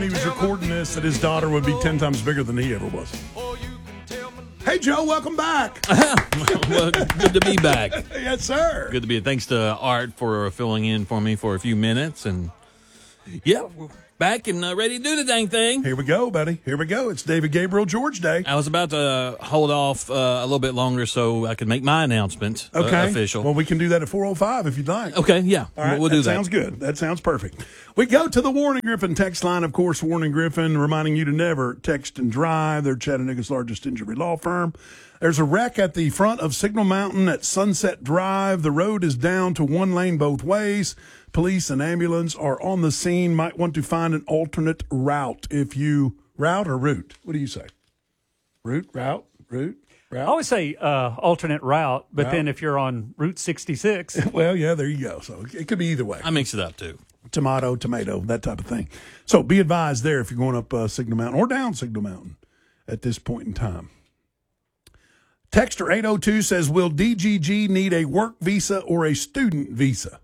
he was recording this that his daughter would be 10 times bigger than he ever was. Hey, Joe, welcome back. Well, good to be back. Yes, sir. Good to be. Thanks to Art for filling in for me for a few minutes. And, yeah, we're back and ready to do the dang thing. Here we go, buddy. Here we go. It's David Gabriel George Day. I was about to hold off a little bit longer so I could make my announcement official. Well, we can do that at 4:05 if you'd like. Okay, yeah. All right, we'll do that. Sounds good. That sounds perfect. We go to the Warren and Griffin text line, of course. Warren and Griffin reminding you to never text and drive. They're Chattanooga's largest injury law firm. There's a wreck at the front of Signal Mountain at Sunset Drive. The road is down to one lane both ways. Police and ambulance are on the scene. Might want to find an alternate route. If you route or route, what do you say? Route. I always say alternate route, but then if you're on Route 66. Well, yeah, there you go. So it could be either way. I mix it up, too. Tomato, that type of thing. So be advised there if you're going up Signal Mountain or down Signal Mountain at this point in time. Texter 802 says, will DGG need a work visa or a student visa?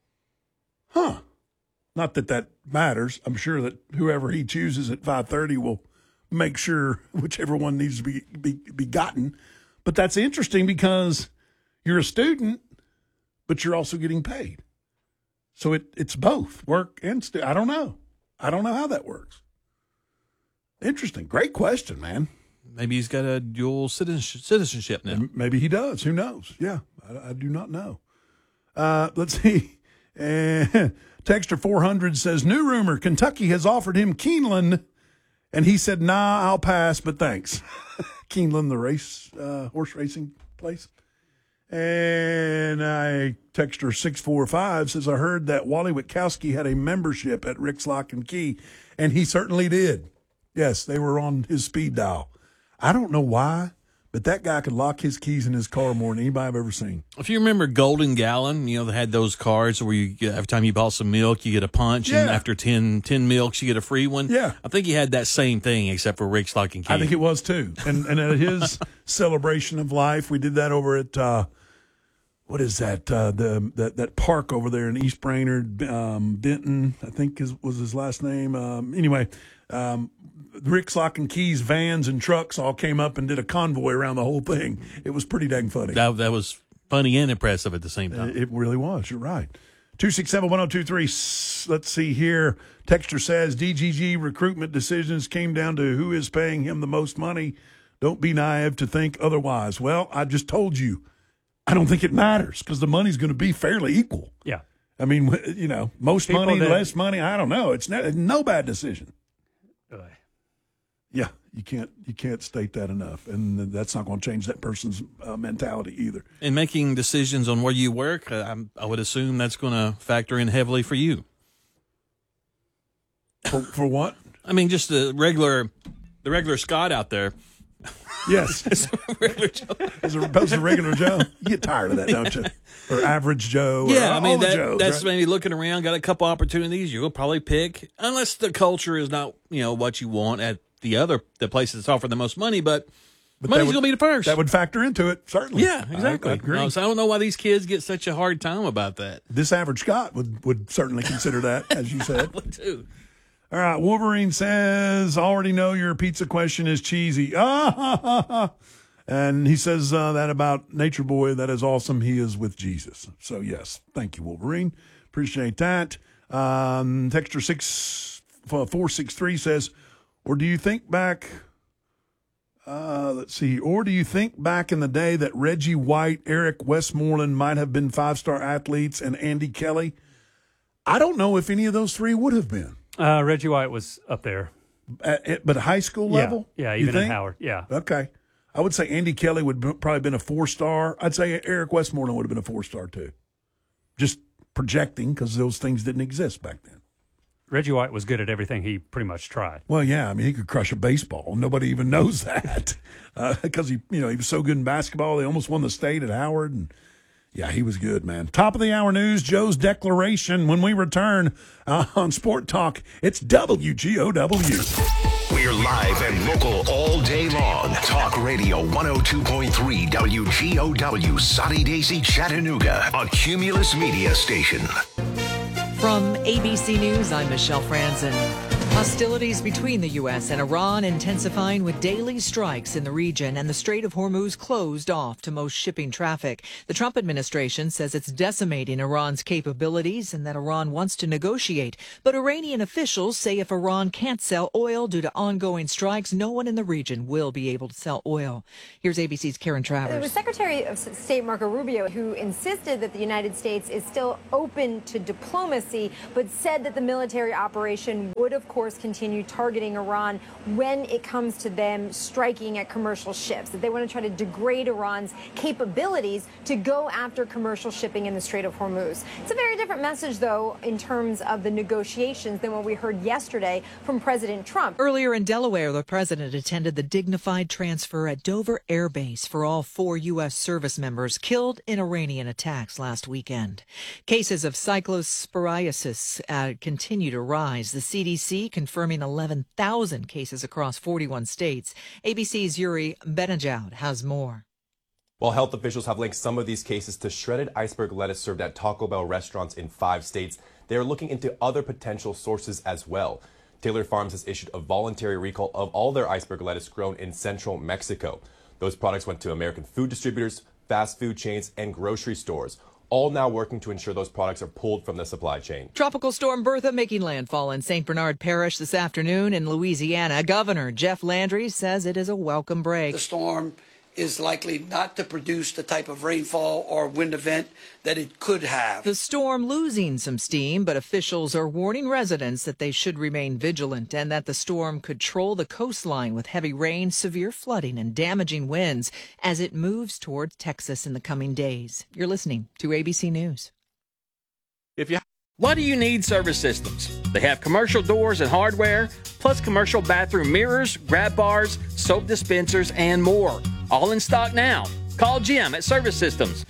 Huh. Not that that matters. I'm sure that whoever he chooses at 5:30 will make sure whichever one needs to be gotten. But that's interesting because you're a student, but you're also getting paid. So it's both work and I don't know. I don't know how that works. Interesting. Great question, man. Maybe he's got a dual citizenship now. Maybe he does. Who knows? Yeah, I do not know. Let's see. Texter 400 says, new rumor, Kentucky has offered him Keeneland, and he said, nah, I'll pass, but thanks. Keeneland, the horse racing place. And Texter 645 says, I heard that Wally Witkowski had a membership at Rick's Lock and Key, and he certainly did. Yes, they were on his speed dial. I don't know why, but that guy could lock his keys in his car more than anybody I've ever seen. If you remember Golden Gallon, they had those cards where every time you bought some milk, you get a punch, and after 10 milks, you get a free one. Yeah. I think he had that same thing, except for Rick's Lock and Key. I think it was, too. And at his celebration of life, we did that over at, what is that, that park over there in East Brainerd, Denton, I think was his last name. Anyway, Rick's Lock and Keys vans and trucks all came up and did a convoy around the whole thing. It was pretty dang funny. That was funny and impressive at the same time. It really was. You're right. 267-1023. Let's see here. Texter says DGG recruitment decisions came down to who is paying him the most money. Don't be naive to think otherwise. Well, I just told you, I don't think it matters because the money's going to be fairly equal. Yeah. I mean, most money, less money. I don't know. It's no bad decision. Yeah, you can't state that enough, and that's not going to change that person's mentality either. In making decisions on where you work, I would assume that's going to factor in heavily for you. For what? I mean, just the regular Scott out there. Yes, regular Joe. As opposed to regular Joe. You get tired of that, don't you? Or average Joe. Yeah, or I mean, Joes, that's right? maybe looking around, got a couple opportunities. You'll probably pick, unless the culture is not, what you want at the place that's offering the most money, but money's going to be the first. That would factor into it, certainly. Yeah, exactly. I agree. So I don't know why these kids get such a hard time about that. This average Scott would certainly consider that, as you said. I would too. All right, Wolverine says, already know your pizza question is cheesy. And he says that about Nature Boy. That is awesome. He is with Jesus. So, yes, thank you, Wolverine. Appreciate that. Texture 463 says, or do you think back in the day that Reggie White, Eric Westmoreland might have been 5-star athletes and Andy Kelly? I don't know if any of those three would have been. Reggie White was up there. But high school level? Yeah, even at Howard, yeah. Okay. I would say Andy Kelly would probably been a 4-star. I'd say Eric Westmoreland would have been a 4-star too. Just projecting because those things didn't exist back then. Reggie White was good at everything he pretty much tried. Well, yeah, I mean, he could crush a baseball. Nobody even knows that because he was so good in basketball. They almost won the state at Howard, and yeah, he was good, man. Top of the hour news, Joe's declaration. When we return on Sport Talk, it's WGOW. We're live and local all day long. Talk Radio 102.3 WGOW, Soddy Daisy, Chattanooga, a Cumulus Media station. From ABC News, I'm Michelle Franzen. Hostilities between the U.S. and Iran intensifying with daily strikes in the region, and the Strait of Hormuz closed off to most shipping traffic. The Trump administration says it's decimating Iran's capabilities and that Iran wants to negotiate. But Iranian officials say if Iran can't sell oil due to ongoing strikes, no one in the region will be able to sell oil. Here's ABC's Karen Travers. It was Secretary of State Marco Rubio who insisted that the United States is still open to diplomacy, but said that the military operation would, of course, continue targeting Iran when it comes to them striking at commercial ships, that they want to try to degrade Iran's capabilities to go after commercial shipping in the Strait of Hormuz. It's a very different message, though, in terms of the negotiations than what we heard yesterday from President Trump. Earlier in Delaware, the president attended the dignified transfer at Dover Air Base for all 4 U.S. service members killed in Iranian attacks last weekend. Cases of cyclosporiasis continue to rise. The CDC confirming 11,000 cases across 41 states. ABC's Yuri Benajoud has more. While health officials have linked some of these cases to shredded iceberg lettuce served at Taco Bell restaurants in 5 states, they are looking into other potential sources as well. Taylor Farms has issued a voluntary recall of all their iceberg lettuce grown in central Mexico. Those products went to American food distributors, fast food chains, and grocery stores, all now working to ensure those products are pulled from the supply chain. Tropical storm Bertha making landfall in St. Bernard Parish this afternoon in Louisiana. Governor Jeff Landry says it is a welcome break. The storm is likely not to produce the type of rainfall or wind event that it could have. The storm losing some steam, but officials are warning residents that they should remain vigilant and that the storm could troll the coastline with heavy rain, severe flooding, and damaging winds as it moves towards Texas in the coming days. You're listening to ABC News. Why do you need Service Systems? They have commercial doors and hardware, plus commercial bathroom mirrors, grab bars, soap dispensers, and more. All in stock now. Call Jim at Service Systems,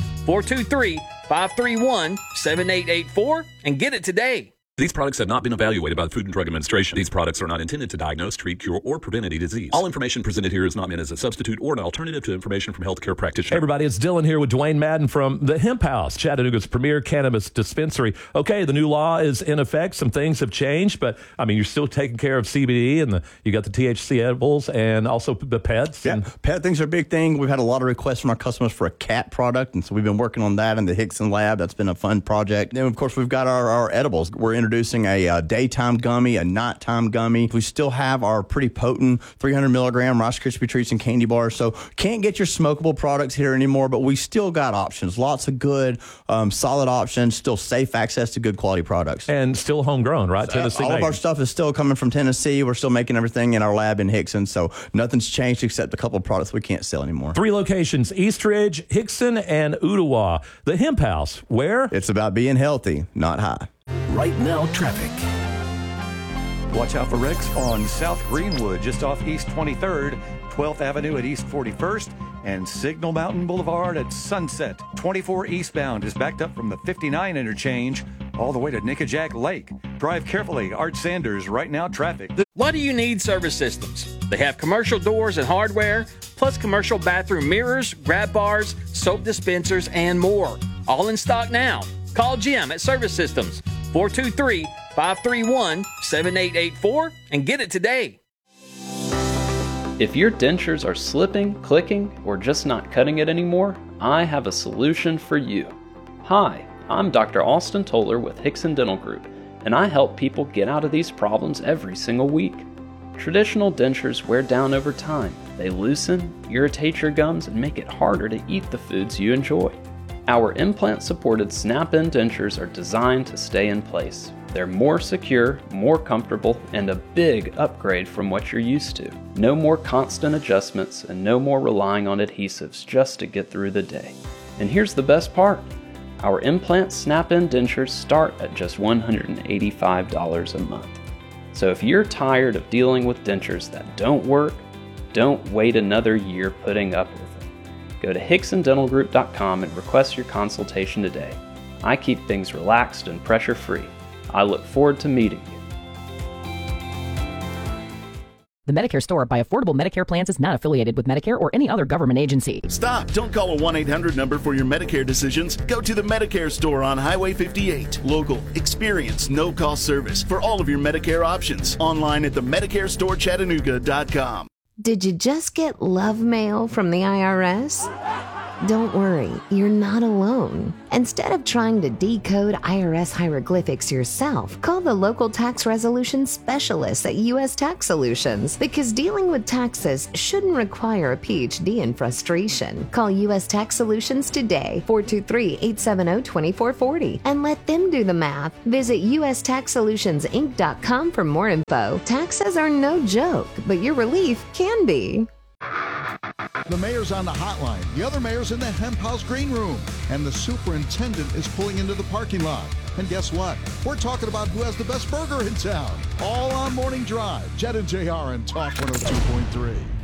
423-531-7884, and get it today. These products have not been evaluated by the Food and Drug Administration. These products are not intended to diagnose, treat, cure, or prevent any disease. All information presented here is not meant as a substitute or an alternative to information from healthcare practitioners. Hey everybody, it's Dylan here with Dwayne Madden from the Hemp House, Chattanooga's premier cannabis dispensary. Okay, the new law is in effect. Some things have changed, but I mean, you're still taking care of CBD and you got the THC edibles and also the pets. Yeah, pet things are a big thing. We've had a lot of requests from our customers for a cat product, and so we've been working on that in the Hickson lab. That's been a fun project. Then, of course, we've got our edibles. We're introducing a daytime gummy, a nighttime gummy. We still have our pretty potent 300 milligram Rice Krispie treats and candy bars. So can't get your smokable products here anymore, but we still got options. Lots of good, solid options, still safe access to good quality products. And still homegrown, right? Tennessee all of our stuff is still coming from Tennessee. We're still making everything in our lab in Hickson. So nothing's changed except a couple of products we can't sell anymore. 3 locations, Eastridge, Hickson, and Ottawa. The Hemp House, where? It's about being healthy, not high. Right now, traffic. Watch out for wrecks on South Greenwood, just off East 23rd, 12th Avenue at East 41st, and Signal Mountain Boulevard at Sunset. 24 eastbound is backed up from the 59 interchange all the way to Nickajack Lake. Drive carefully. Art Sanders, Right Now Traffic. Why do you need Service Systems? They have commercial doors and hardware, plus commercial bathroom mirrors, grab bars, soap dispensers, and more. All in stock now. Call Jim at Service Systems, 423-531-7884, and get it today. If your dentures are slipping, clicking, or just not cutting it anymore, I have a solution for you. Hi, I'm Dr. Austin Toller with Hickson Dental Group, and I help people get out of these problems every single week. Traditional dentures wear down over time. They loosen, irritate your gums, and make it harder to eat the foods you enjoy. Our implant-supported snap-in dentures are designed to stay in place. They're more secure, more comfortable, and a big upgrade from what you're used to. No more constant adjustments and no more relying on adhesives just to get through the day. And here's the best part. Our implant snap-in dentures start at just $185 a month. So if you're tired of dealing with dentures that don't work, don't wait another year putting up with it. Go to HicksonDentalGroup.com and request your consultation today. I keep things relaxed and pressure-free. I look forward to meeting you. The Medicare Store by Affordable Medicare Plans is not affiliated with Medicare or any other government agency. Stop. Don't call a 1-800 number for your Medicare decisions. Go to the Medicare Store on Highway 58. Local, experience, no-cost service for all of your Medicare options. Online at the MedicareStoreChattanooga.com. Did you just get love mail from the IRS? Don't worry, you're not alone. Instead of trying to decode IRS hieroglyphics yourself, call the local tax resolution specialists at U.S. Tax Solutions, because dealing with taxes shouldn't require a PhD in frustration. Call U.S. Tax Solutions today, 423-870-2440, and let them do the math. Visit USTaxSolutionsInc.com for more info. Taxes are no joke, but your relief can be. The mayor's on the hotline. The other mayor's in the hemp house green room. And the superintendent is pulling into the parking lot. And guess what? We're talking about who has the best burger in town. All on Morning Drive. Jet and JR and Talk 102.3.